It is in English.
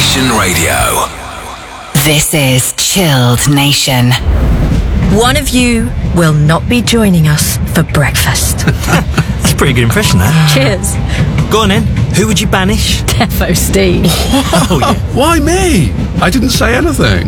Nation Radio. This is Chilled Nation. One of you will not be joining us for breakfast. That's a pretty good impression, that. Cheers. Go on then. Who would you banish? Defo Steve. Oh, yeah. Why me? I didn't say anything.